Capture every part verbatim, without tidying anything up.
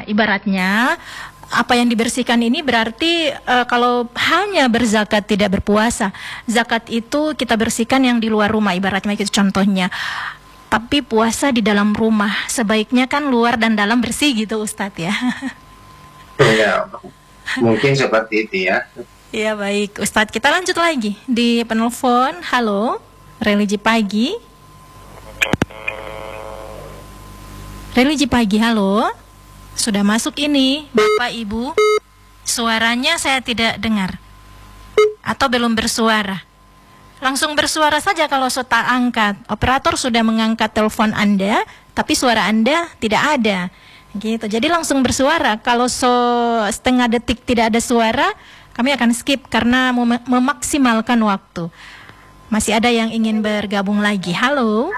ibaratnya apa yang dibersihkan ini berarti uh, kalau hanya berzakat tidak berpuasa. Zakat itu kita bersihkan yang di luar rumah, ibaratnya itu contohnya. Tapi puasa di dalam rumah, sebaiknya kan luar dan dalam bersih gitu Ustadz ya. Ya, mungkin seperti itu ya. Ya baik Ustadz, kita lanjut lagi di penelpon. Halo, Religi Pagi. Religi Pagi, halo. Sudah masuk ini, Bapak Ibu. Suaranya saya tidak dengar. Atau belum bersuara. Langsung bersuara saja kalau sudah angkat. Operator sudah mengangkat telepon Anda, tapi suara Anda tidak ada. Gitu. Jadi langsung bersuara. Kalau so setengah detik tidak ada suara, kami akan skip karena mem memaksimalkan waktu. Masih ada yang ingin bergabung lagi. Halo.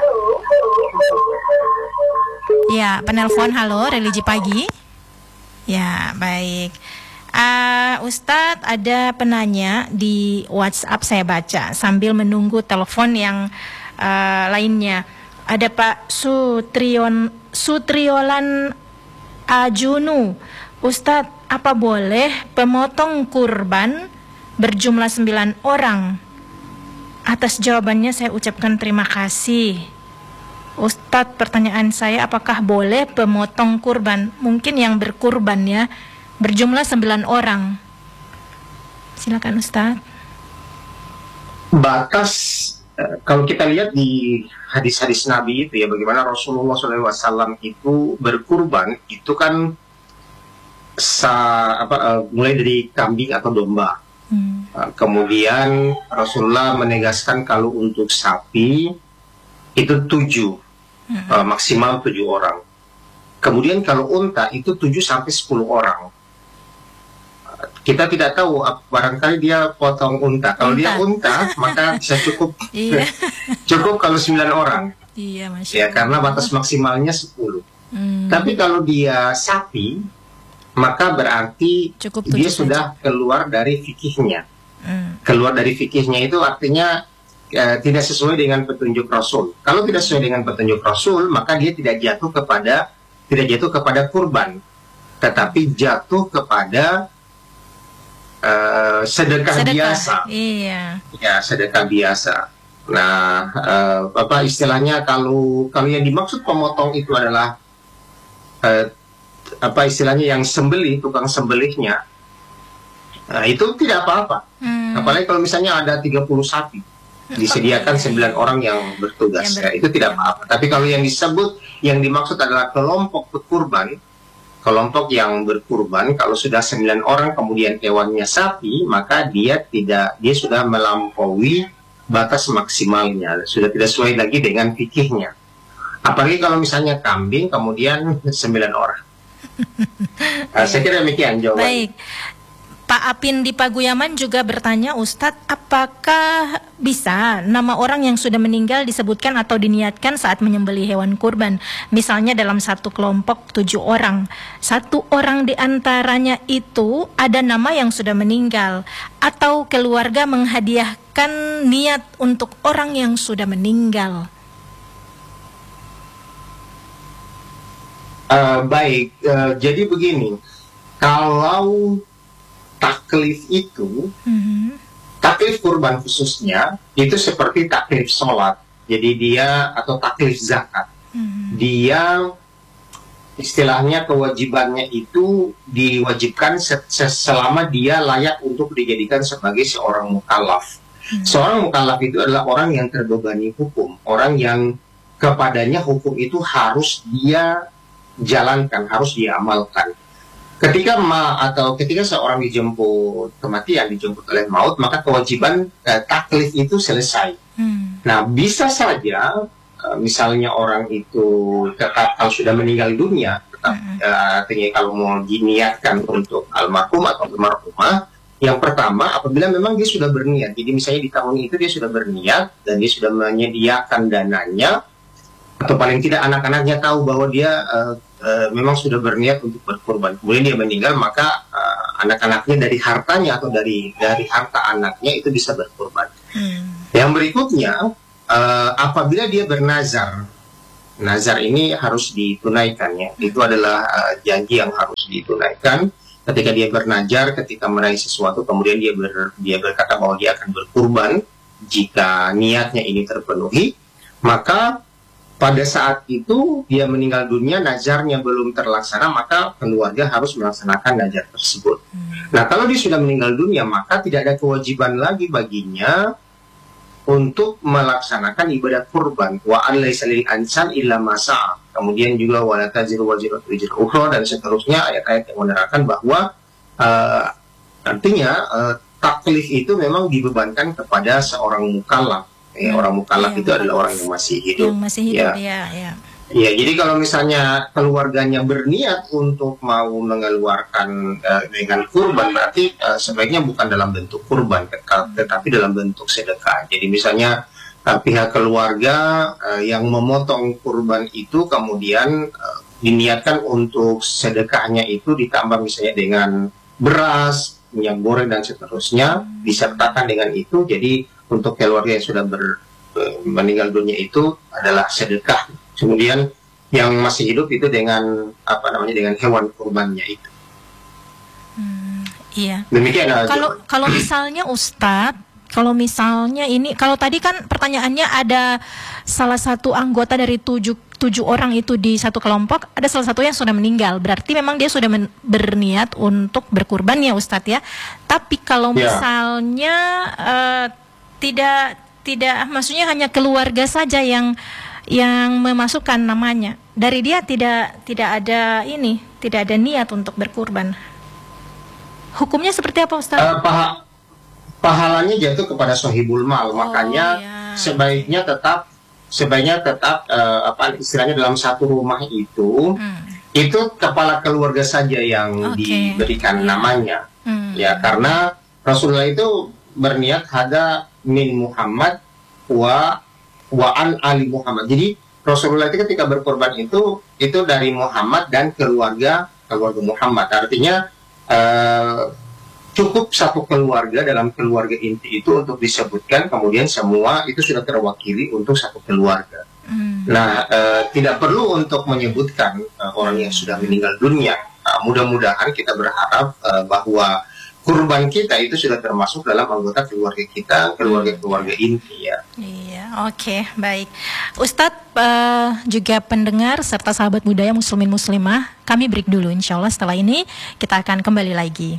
Ya, penelpon. Halo, Religi Pagi. Ya, baik. Uh, Ustadz, ada penanya di WhatsApp saya baca sambil menunggu telepon yang uh, lainnya. Ada Pak Sutrion Sutriolan Ajunu. Ustadz, apa boleh pemotong kurban berjumlah sembilan orang? Atas jawabannya saya ucapkan terima kasih. Ustadz, pertanyaan saya, apakah boleh pemotong kurban? Mungkin yang berkurban ya, berjumlah sembilan orang. Silakan Ustadz. Batas, eh, kalau kita lihat di hadis-hadis Nabi itu ya, bagaimana Rasulullah shallallahu alaihi wasallam itu berkurban, itu kan sa, apa, uh, mulai dari kambing atau domba. Hmm. Uh, kemudian Rasulullah menegaskan kalau untuk sapi itu tujuh. Uh, maksimal tujuh orang. Kemudian kalau unta itu tujuh sampai sepuluh orang. Uh, kita tidak tahu, uh, barangkali dia potong unta. Kalau unta. Dia unta, maka bisa cukup. Iya. Cukup kalau sembilan orang. Iya, Masya ya, karena batas maksimalnya sepuluh. Hmm. Tapi kalau dia sapi, maka berarti cukup dia sudah keluar dari fikihnya. Hmm. Keluar dari fikihnya itu artinya Uh, tidak sesuai dengan petunjuk Rasul. Kalau tidak sesuai dengan petunjuk Rasul, maka dia tidak jatuh kepada tidak jatuh kepada kurban, tetapi jatuh kepada uh, sedekah, sedekah biasa. Iya. Ya, sedekah biasa. Nah, uh, apa istilahnya, kalau kalau yang dimaksud pemotong itu adalah uh, apa istilahnya yang sembelih, tukang sembelihnya, nah, itu tidak apa-apa. Hmm. Apalagi kalau misalnya ada tiga puluh sapi. Disediakan sembilan orang yang bertugas, yang ber ya, itu tidak apa-apa. Tapi kalau yang disebut, yang dimaksud adalah kelompok berkurban, kelompok yang berkurban, kalau sudah sembilan orang kemudian hewannya sapi, maka dia tidak, dia sudah melampaui batas maksimalnya, sudah tidak sesuai lagi dengan fikihnya. Apalagi kalau misalnya kambing kemudian sembilan orang. Nah, saya kira demikian jawabannya. Baik. Pak Apin di Paguyaman juga bertanya, Ustadz, apakah bisa nama orang yang sudah meninggal disebutkan atau diniatkan saat menyembelih hewan kurban? Misalnya dalam satu kelompok tujuh orang, satu orang di antaranya itu ada nama yang sudah meninggal, atau keluarga menghadiahkan niat untuk orang yang sudah meninggal. Uh, baik, uh, jadi begini, kalau taklif itu, mm-hmm. taklif kurban khususnya itu seperti taklif sholat. Jadi dia, atau taklif zakat, mm-hmm. dia istilahnya kewajibannya itu diwajibkan selama dia layak untuk dijadikan sebagai seorang mukallaf. Mm-hmm. Seorang mukallaf itu adalah orang yang terbebani hukum, orang yang kepadanya hukum itu harus dia jalankan, harus dia amalkan. Ketika ma atau ketika seorang dijemput kematian, dijemput oleh maut, maka kewajiban eh, taklif itu selesai. Hmm. Nah, bisa saja eh, misalnya orang itu tetap kalau sudah meninggal dunia, tetap hmm. eh, artinya kalau mau diniatkan untuk almarhum atau almarhumah, yang pertama apabila memang dia sudah berniat. Jadi misalnya di tahun itu dia sudah berniat dan dia sudah menyediakan dananya, atau paling tidak anak-anaknya tahu bahwa dia uh, uh, memang sudah berniat untuk berkorban. Kemudian dia meninggal, maka uh, anak-anaknya dari hartanya atau dari dari harta anaknya itu bisa berkorban. Hmm. Yang berikutnya, uh, apabila dia bernazar, nazar ini harus ditunaikan ya. Hmm. Itu adalah uh, janji yang harus harus ditunaikan. Ketika dia bernajar, ketika meraih sesuatu, kemudian dia ber, dia berkata bahwa dia akan berkurban. Jika niatnya ini terpenuhi, maka pada saat itu dia meninggal dunia, nazarnya belum terlaksana, maka keluarga harus melaksanakan nazar tersebut. Hmm. Nah, kalau dia sudah meninggal dunia, maka tidak ada kewajiban lagi baginya untuk melaksanakan ibadah kurban. Wa an laisa lil insan illa ma sa'a. Kemudian juga wala taziru waziratu wizra ukhra, dan seterusnya ayat-ayat yang menerangkan bahwa uh, artinya uh, taklif itu memang dibebankan kepada seorang mukallaf. Ya, hmm. orang mukallaf ya, itu adalah orang yang masih hidup. Yang masih hidup, ya. Ya, ya. Ya, jadi kalau misalnya keluarganya berniat untuk mau mengeluarkan uh, dengan kurban, berarti uh, sebaiknya bukan dalam bentuk kurban, tetapi dalam bentuk sedekah. Jadi misalnya uh, pihak keluarga uh, yang memotong kurban itu kemudian uh, diniatkan untuk sedekahnya itu ditambah misalnya dengan beras, minyak goreng dan seterusnya, disertakan dengan itu. Jadi untuk keluarga yang sudah ber, uh, meninggal dunia itu adalah sedekah. Kemudian yang masih hidup itu dengan apa namanya dengan hewan kurbannya itu. Hmm, iya. Demikian. Kalau kalau misalnya Ustadz, kalau misalnya ini, kalau tadi kan pertanyaannya ada salah satu anggota dari tujuh tujuh orang itu di satu kelompok, ada salah satu yang sudah meninggal. Berarti memang dia sudah men- berniat untuk berkurban ya Ustadz ya. Tapi kalau ya. misalnya uh, tidak tidak, maksudnya hanya keluarga saja yang yang memasukkan namanya, dari dia tidak tidak ada ini, tidak ada niat untuk berkurban, hukumnya seperti apa Ustaz? Uh, paha, pahalanya jatuh kepada sohibul mal, oh, makanya ya. sebaiknya tetap sebaiknya tetap uh, apa istilahnya dalam satu rumah itu hmm. itu kepala keluarga saja yang okay. diberikan namanya, hmm. ya karena Rasulullah itu berniat hada min Muhammad wa Waan Ali Muhammad. Jadi Rasulullah itu ketika berkorban itu itu dari Muhammad dan keluarga keluarga Muhammad. Artinya uh, cukup satu keluarga dalam keluarga inti itu untuk disebutkan, kemudian semua itu sudah terwakili untuk satu keluarga. Mm. Nah, uh, tidak perlu untuk menyebutkan uh, orang yang sudah meninggal dunia. Uh, mudah-mudahan kita berharap uh, bahwa kurban kita itu sudah termasuk dalam anggota keluarga kita, keluarga-keluarga inti ya. Iya, oke, okay, baik. Ustadz uh, juga pendengar serta sahabat budaya muslimin muslimah, kami break dulu, insya Allah setelah ini kita akan kembali lagi.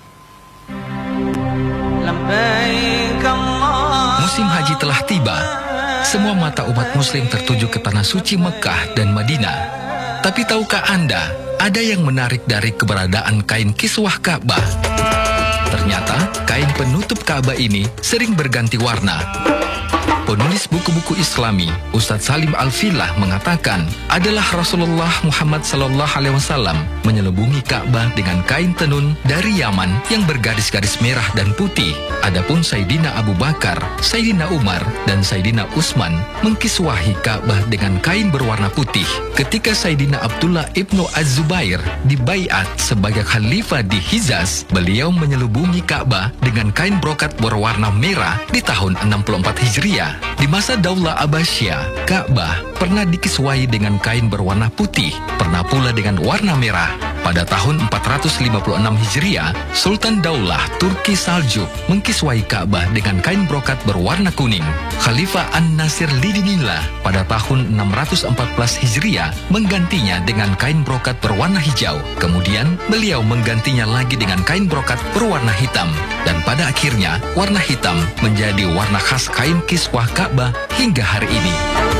Musim haji telah tiba. Semua mata umat muslim tertuju ke tanah suci Mekah dan Madinah. Tapi tahukah Anda, ada yang menarik dari keberadaan kain kiswah Ka'bah? Ternyata kain penutup Ka'bah ini sering berganti warna. Penulis buku-buku Islami, Ustadz Salim Al-Filah mengatakan, adalah Rasulullah Muhammad Sallallahu Alaihi Wasallam menyelubungi Ka'bah dengan kain tenun dari Yaman yang bergaris-garis merah dan putih. Adapun Sayyidina Abu Bakar, Sayyidina Umar, dan Sayyidina Utsman mengkiswahi Ka'bah dengan kain berwarna putih. Ketika Sayyidina Abdullah ibnu Az-Zubair dibaiat sebagai khalifah di Hijaz, beliau menyelubungi Ka'bah dengan kain brokat berwarna merah di tahun enam puluh empat Hijriah. Di masa Daulah Abbasiyah, Ka'bah pernah dikiswahi dengan kain berwarna putih, pernah pula dengan warna merah. Pada tahun empat ratus lima puluh enam Hijriah, Sultan Daulah Turki Saljuk mengkiswahi Ka'bah dengan kain brokat berwarna kuning. Khalifah An-Nasir Lidinillah pada tahun enam ratus empat belas Hijriah menggantinya dengan kain brokat berwarna hijau. Kemudian beliau menggantinya lagi dengan kain brokat berwarna hitam. Dan pada akhirnya, warna hitam menjadi warna khas kain kiswah Ka'bah hingga hari ini.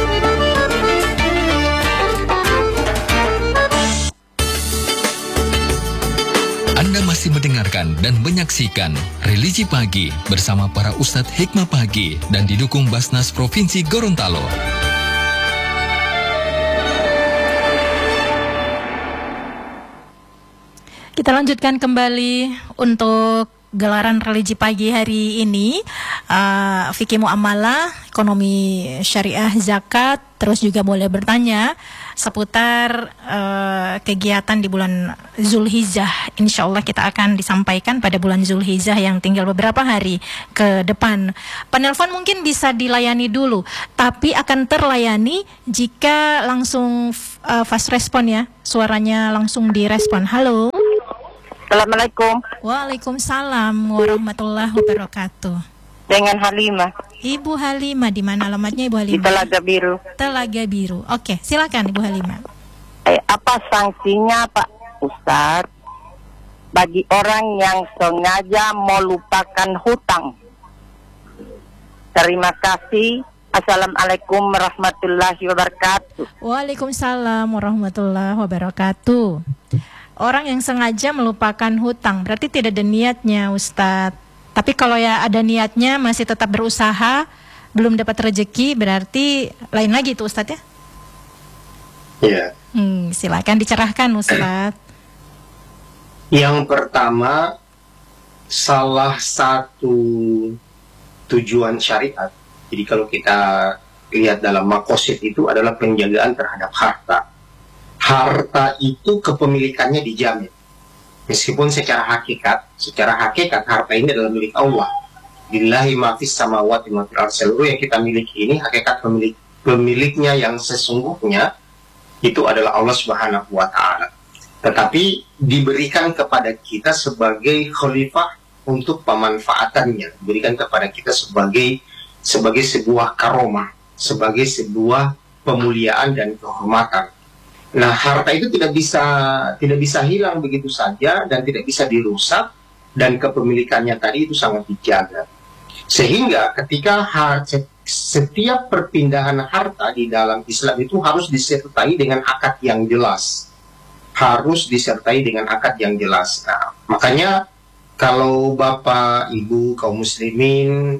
Anda masih mendengarkan dan menyaksikan Religi Pagi bersama para Ustadz Hikmah Pagi dan didukung Basnas Provinsi Gorontalo. Kita lanjutkan kembali untuk gelaran religi pagi hari ini, uh, fikih muamalah, ekonomi syariah, zakat, terus juga boleh bertanya seputar uh, kegiatan di bulan Zulhijjah. Insya Allah kita akan disampaikan pada bulan Zulhijjah yang tinggal beberapa hari ke depan. Penelpon mungkin bisa dilayani dulu, tapi akan terlayani jika langsung uh, fast respon ya, suaranya langsung direspon. Halo. Assalamualaikum. Waalaikumsalam warahmatullahi wabarakatuh. Dengan Halimah. Ibu Halimah, di mana alamatnya Ibu Halimah? Di Telaga Biru. Telaga Biru. Oke, silakan Ibu Halimah. Eh, apa sanksinya Pak Ustadz bagi orang yang sengaja melupakan hutang? Terima kasih. Assalamualaikum warahmatullahi wabarakatuh. Waalaikumsalam warahmatullahi wabarakatuh. Orang yang sengaja melupakan hutang berarti tidak ada niatnya, Ustadz. Tapi kalau ya ada niatnya masih tetap berusaha, belum dapat rezeki, berarti lain lagi itu, Ustadz ya? Iya. Hmm, silakan dicerahkan, Ustadz. Yang pertama, salah satu tujuan syariat. Jadi kalau kita lihat dalam makosid itu adalah penjagaan terhadap harta. Harta itu kepemilikannya dijamin. Meskipun secara hakikat, secara hakikat harta ini adalah milik Allah. Billahi ma fis samawati wa fil ardi. Seluruh yang kita miliki ini hakikat pemilik pemiliknya yang sesungguhnya itu adalah Allah Subhanahu wa taala. Tetapi diberikan kepada kita sebagai khalifah untuk pemanfaatannya, diberikan kepada kita sebagai sebagai sebuah karomah, sebagai sebuah pemuliaan dan kehormatan. Nah, harta itu tidak bisa tidak bisa hilang begitu saja dan tidak bisa dirusak, dan kepemilikannya tadi itu sangat dijaga. Sehingga ketika harta, setiap perpindahan harta di dalam Islam itu harus disertai dengan akad yang jelas. Harus disertai dengan akad yang jelas. Nah, makanya kalau Bapak, Ibu, kaum muslimin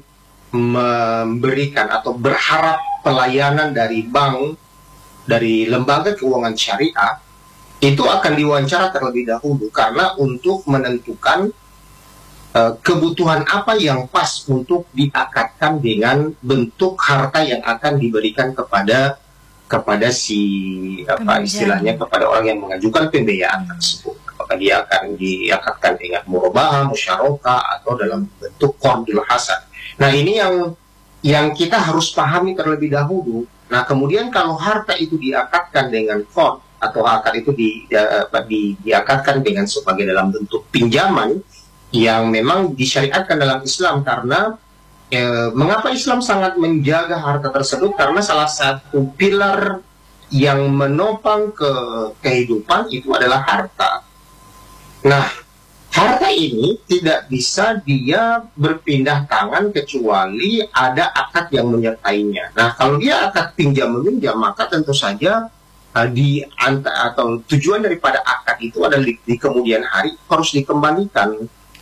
memberikan atau berharap pelayanan dari bank, dari lembaga keuangan syariah, itu akan diwawancara terlebih dahulu karena untuk menentukan uh, kebutuhan apa yang pas untuk diakadkan dengan bentuk harta yang akan diberikan kepada kepada si apa istilahnya kepada orang yang mengajukan pembiayaan tersebut. Apakah dia akan diakadkan dengan murabahah, musyarakah, atau dalam bentuk qardul hasan. Nah, ini yang yang kita harus pahami terlebih dahulu. Nah, kemudian kalau harta itu diakadkan dengan qard atau akad itu di, di, diakadkan dengan sebagai dalam bentuk pinjaman yang memang disyariatkan dalam Islam, karena eh, mengapa Islam sangat menjaga harta tersebut? Karena salah satu pilar yang menopang ke kehidupan itu adalah harta. Nah, harta ini tidak bisa dia berpindah tangan kecuali ada akad yang menyertainya. Nah, kalau dia akad pinjam meminjam, maka tentu saja uh, di anta, atau tujuan daripada akad itu adalah di, di kemudian hari harus dikembalikan.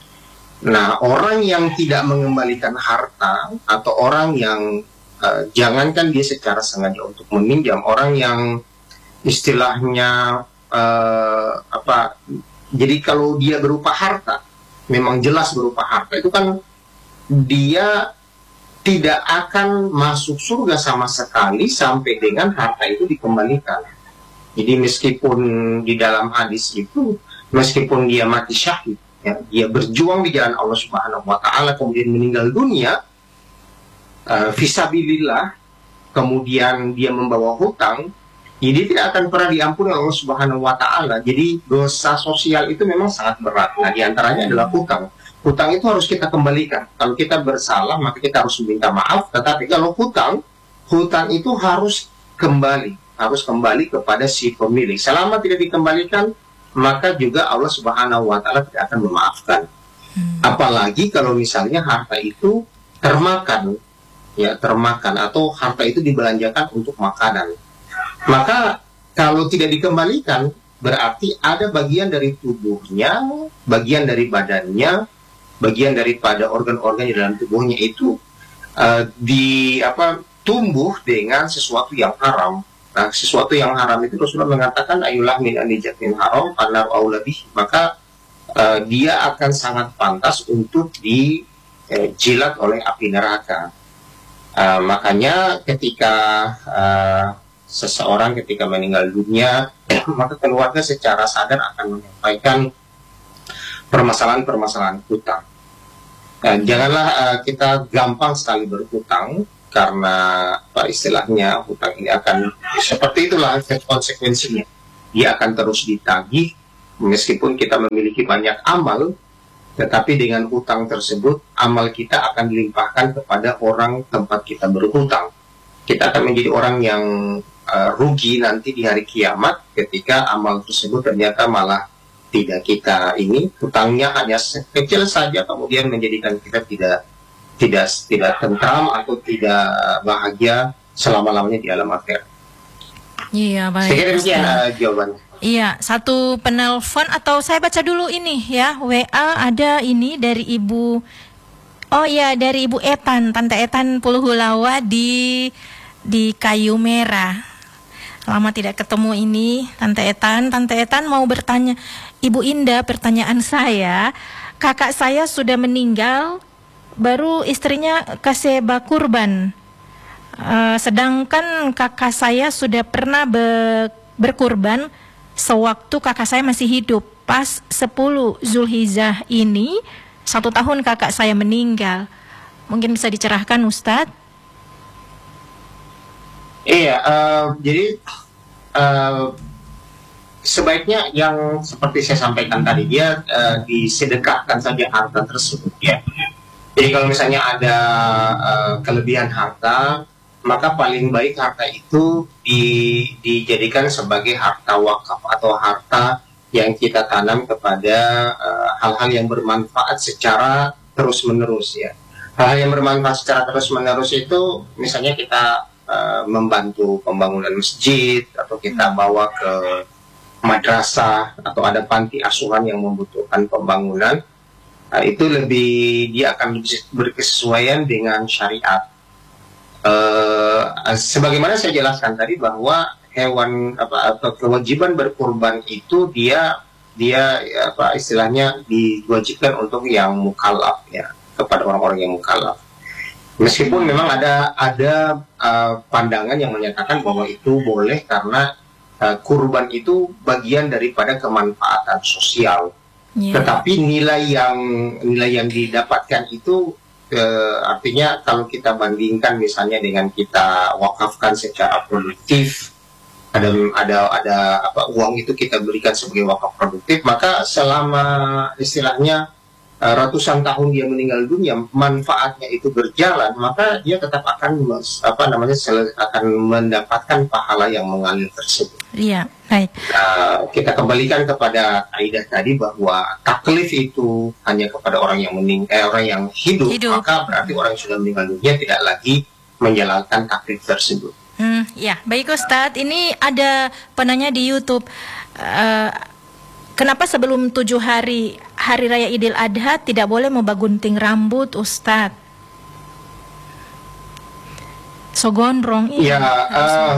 Nah, orang yang tidak mengembalikan harta atau orang yang uh, jangankan dia secara sengaja untuk meminjam, orang yang istilahnya uh, apa? Jadi kalau dia berupa harta, memang jelas berupa harta, itu kan dia tidak akan masuk surga sama sekali sampai dengan harta itu dikembalikan. Jadi meskipun di dalam hadis itu, meskipun dia mati syahid, ya, dia berjuang di jalan Allah Subhanahu wa taala kemudian meninggal dunia uh, fisabilillah, kemudian dia membawa hutang, jadi tidak akan pernah diampuni Allah Subhanahu wa taala. Jadi dosa sosial itu memang sangat berat. Nah, diantaranya adalah hutang. Hutang itu harus kita kembalikan. Kalau kita bersalah, maka kita harus meminta maaf. Tetapi kalau hutang, hutang itu harus kembali, harus kembali kepada si pemilik. Selama tidak dikembalikan, maka juga Allah Subhanahu wa taala tidak akan memaafkan. Hmm. Apalagi kalau misalnya harta itu termakan, ya termakan, atau harta itu dibelanjakan untuk makanan. Maka kalau tidak dikembalikan, berarti ada bagian dari tubuhnya, bagian dari badannya, bagian daripada organ-organ di dalam tubuhnya itu uh, di apa tumbuh dengan sesuatu yang haram. Nah, sesuatu yang haram itu Rasulullah mengatakan ayulah min anijatin haram anar aulabih, maka uh, dia akan sangat pantas untuk dijilat uh, oleh api neraka. Uh, makanya ketika uh, seseorang ketika meninggal dunia, maka keluarga secara sadar akan menyampaikan permasalahan-permasalahan hutang. Nah, janganlah uh, kita gampang sekali berhutang, karena apa istilahnya hutang ini akan seperti itulah konsekuensinya. Dia akan terus ditagih Meskipun kita memiliki banyak amal, tetapi dengan hutang tersebut, amal kita akan dilimpahkan kepada orang tempat kita berhutang. Kita akan menjadi orang yang uh, rugi nanti di hari kiamat ketika amal tersebut ternyata malah tidak kita ini, hutangnya hanya kecil saja, kemudian menjadikan kita tidak tidak tidak tentram atau tidak bahagia selama-lamanya di alam akhirat. Iya, baik. Saya kira demikian uh, jawabannya. Iya, satu penelpon atau saya baca dulu ini ya, W A ada ini dari Ibu, oh iya dari Ibu Etan, Tante Etan Puluhulawa di di Kayu Merah. Lama tidak ketemu ini, Tante Etan. Tante Etan mau bertanya, Ibu Indah, pertanyaan saya, kakak saya sudah meninggal, baru istrinya kasih bakurban. Uh, sedangkan kakak saya sudah pernah be berkurban sewaktu kakak saya masih hidup. Pas sepuluh Zulhijjah ini, satu tahun kakak saya meninggal. Mungkin bisa dicerahkan, Ustadz? Iya, uh, jadi uh, sebaiknya yang seperti saya sampaikan tadi, dia uh, disedekahkan saja harta tersebut, ya. Jadi kalau misalnya ada uh, kelebihan harta, maka paling baik harta itu di, dijadikan sebagai harta wakaf atau harta yang kita tanam kepada hal-hal uh, yang bermanfaat secara terus-menerus, ya. Hal yang bermanfaat secara terus-menerus itu misalnya kita uh, membantu pembangunan masjid, atau kita bawa ke madrasah, atau ada panti asuhan yang membutuhkan pembangunan, uh, itu lebih dia akan berkesesuaian dengan syariat. Uh, sebagaimana saya jelaskan tadi bahwa hewan apa atau kewajiban berkurban itu dia dia apa istilahnya diwajibkan untuk yang mukallaf, ya, kepada orang-orang yang mukallaf. Meskipun memang ada ada uh, pandangan yang menyatakan bahwa itu boleh karena uh, kurban itu bagian daripada kemanfaatan sosial. Yeah. Tetapi nilai yang nilai yang didapatkan itu Uh, artinya kalau kita bandingkan misalnya dengan kita wakafkan secara produktif, ada ada ada apa uang itu kita berikan sebagai wakaf produktif, maka selama istilahnya uh, ratusan tahun dia meninggal dunia, manfaatnya itu berjalan, maka dia tetap akan apa namanya akan mendapatkan pahala yang mengalir tersebut. Iya, baik. Uh, kita kembalikan kepada kaidah tadi bahwa taklif itu hanya kepada orang yang mening eh, orang yang hidup, hidup, maka berarti orang yang sudah meninggal dunia tidak lagi menjalankan taklif tersebut. Hmm, ya, baik Ustadz. Ini ada penanya di YouTube. Uh, kenapa sebelum tujuh hari hari raya Idul Adha tidak boleh membagunting rambut, Ustadz? So gondrong. Iya. Uh,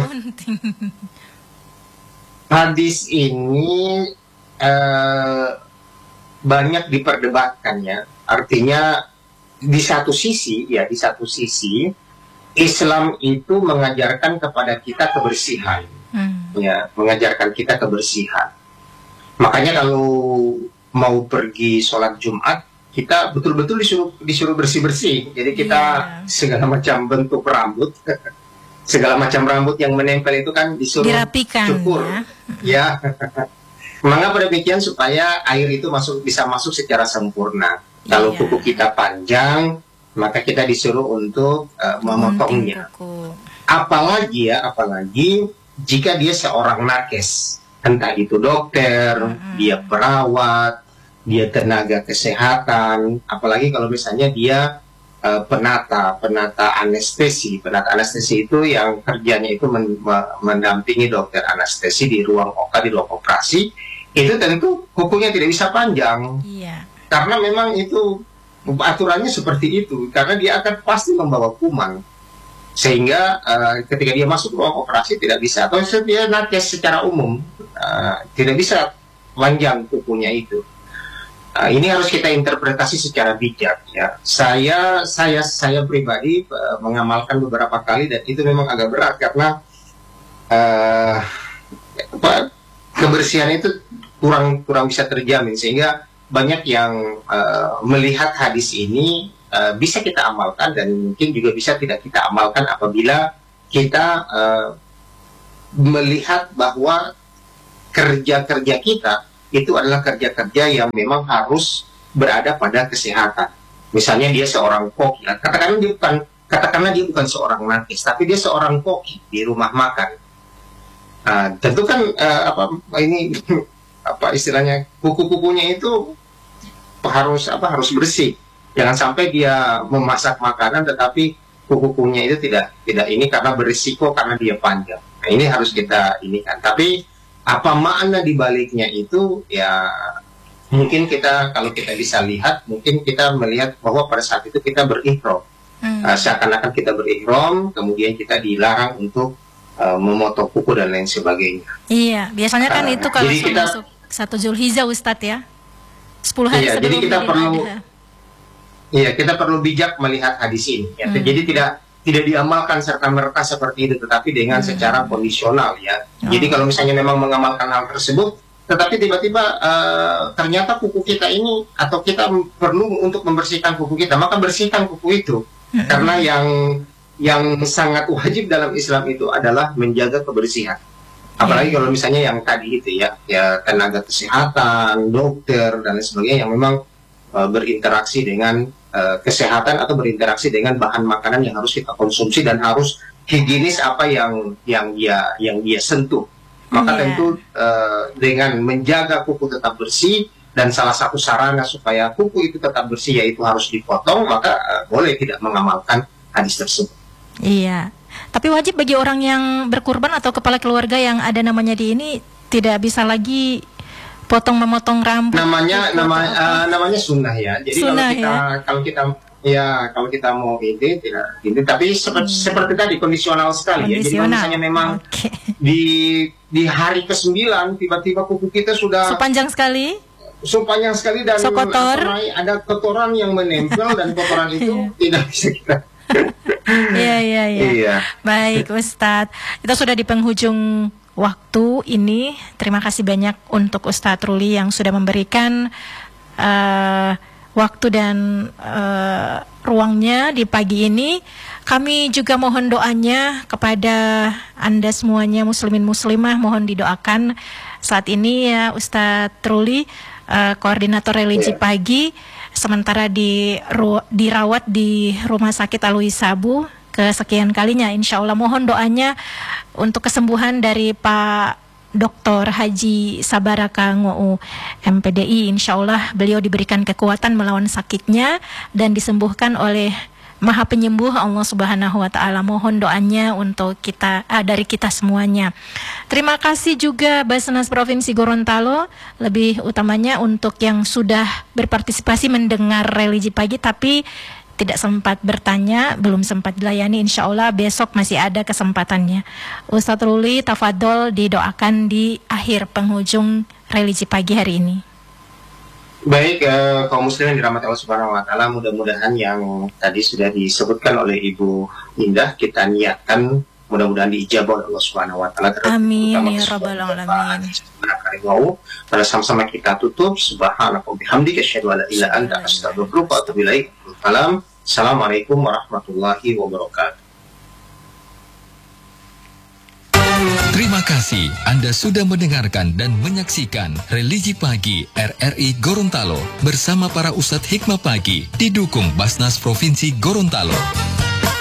Hadis ini uh, banyak diperdebatkan, ya. Artinya di satu sisi, ya di satu sisi Islam itu mengajarkan kepada kita kebersihan, hmm. ya mengajarkan kita kebersihan. Makanya kalau mau pergi sholat Jumat, kita betul-betul disuruh disuruh bersih-bersih. Jadi kita yeah. segala macam bentuk rambut. Segala macam rambut yang menempel itu kan disuruh dirapikan, cukur, ya. ya. Mengapa demikian? Supaya air itu masuk bisa masuk secara sempurna. Iya. Kalau kuku kita panjang, maka kita disuruh untuk uh, memotongnya. Apalagi ya, apalagi jika dia seorang nakes, entah itu dokter, mm-hmm. dia perawat, dia tenaga kesehatan, apalagi kalau misalnya dia Uh, penata, penata anestesi. Penata anestesi itu yang kerjanya itu men mendampingi dokter anestesi di ruang oka, di ruang operasi. Itu tentu kukunya tidak bisa panjang. Iya. Karena memang itu aturannya seperti itu. Karena dia akan pasti membawa kuman. Sehingga uh, ketika dia masuk ruang operasi tidak bisa. Atau dia nakes secara umum uh, tidak bisa panjang kukunya itu. Uh, ini harus kita interpretasi secara bijak, ya. Saya saya saya pribadi uh, mengamalkan beberapa kali dan itu memang agak berat karena uh, apa, kebersihan itu kurang kurang bisa terjamin, sehingga banyak yang uh, melihat hadis ini uh, bisa kita amalkan dan mungkin juga bisa tidak kita amalkan apabila kita uh, melihat bahwa kerja-kerja kita itu adalah kerja-kerja yang memang harus berada pada kesehatan. Misalnya dia seorang koki, katakanlah dia bukan katakanlah dia bukan seorang nakes, tapi dia seorang koki di rumah makan. Uh, tentu kan uh, apa ini apa istilahnya kuku-kukunya itu harus apa harus bersih. Jangan sampai dia memasak makanan tetapi kuku-kukunya itu tidak tidak ini karena berisiko karena dia panjang. Nah, ini harus kita ini kan. Tapi apa makna di baliknya itu ya mungkin kita kalau kita bisa lihat mungkin kita melihat bahwa pada saat itu kita berihram. Hmm. Uh, seakan-akan kita berihram kemudian kita dilarang untuk Uh, memotong kuku dan lain sebagainya. Iya, biasanya kan uh, itu kalau sudah kita, masuk satu Zulhijjah Ustadz ya, sepuluh hari iya, sebelum jadi kita perlu, ada. Iya, kita perlu bijak melihat hadis ini. Ya. Hmm. Jadi tidak tidak diamalkan serta merta seperti itu, tetapi dengan hmm. secara kondisional ya. Oh. Jadi kalau misalnya memang mengamalkan hal tersebut, tetapi tiba-tiba uh, ternyata kuku kita ini atau kita perlu untuk membersihkan kuku kita, maka bersihkan kuku itu hmm. karena yang yang sangat wajib dalam Islam itu adalah menjaga kebersihan. Apalagi yeah. kalau misalnya yang tadi itu ya, ya tenaga kesehatan, dokter dan lain sebagainya yang memang uh, berinteraksi dengan uh, kesehatan atau berinteraksi dengan bahan makanan yang harus kita konsumsi dan harus higienis apa yang yang dia yang dia sentuh. Maka yeah. tentu uh, dengan menjaga kuku tetap bersih dan salah satu sarana supaya kuku itu tetap bersih yaitu harus dipotong, maka uh, boleh tidak mengamalkan hadis tersebut. Iya, tapi wajib bagi orang yang berkurban atau kepala keluarga yang ada namanya di ini tidak bisa lagi potong memotong rambut. Namanya nama uh, namanya sunnah ya. Jadi sunnah, kalau kita ya? kalau kita ya kalau kita mau ini tidak ini tapi seperti hmm. seperti tadi kondisional sekali kondisional. Ya. Jadi kalau misalnya memang okay. di di hari kesembilan tiba-tiba kuku kita sudah sepanjang sekali. Sepanjang sekali dan so kotor. Ada kotoran yang menempel dan kotoran itu tidak bisa kita. Iya, iya, iya. Baik, Ustadz. Kita sudah di penghujung waktu ini. Terima kasih banyak untuk Ustadz Ruli yang sudah memberikan uh, waktu dan uh, ruangnya di pagi ini. Kami juga mohon doanya kepada Anda semuanya muslimin muslimah, mohon didoakan saat ini ya Ustadz Ruli, uh, koordinator religi pagi. Sementara di ru, dirawat di Rumah Sakit Alwi Sabu kesekian kalinya. Insya Allah mohon doanya untuk kesembuhan dari Pak Doktor Haji Sabaraka Nguu M P D I. Insya Allah beliau diberikan kekuatan melawan sakitnya dan disembuhkan oleh Maha Penyembuh Allah Subhanahu wa Ta'ala. Mohon doanya untuk kita ah, dari kita semuanya. Terima kasih juga Basnas Provinsi Gorontalo, lebih utamanya untuk yang sudah berpartisipasi mendengar religi pagi tapi tidak sempat bertanya, belum sempat dilayani. Insya Allah besok masih ada kesempatannya. Ustadz Ruli, tafadol didoakan di akhir penghujung religi pagi hari ini. Baik, uh, kaum muslimin dirahmati Allah Subhanahu wa Ta'ala, mudah-mudahan yang tadi sudah disebutkan oleh Ibu Indah kita niatkan mudah-mudahan diijabah oleh Allah Subhanahu wa Ta'ala. Amin ya rabbal alamin. Pada sama-sama kita tutup. Subhanaka wa bihamdika asyhadu an la ilaha illa anta astaghfiruka wa atubu ilaik. Assalamualaikum warahmatullahi wabarakatuh. Terima kasih Anda sudah mendengarkan dan menyaksikan Religi Pagi R R I Gorontalo bersama para Ustadz Hikmah Pagi didukung Basnas Provinsi Gorontalo.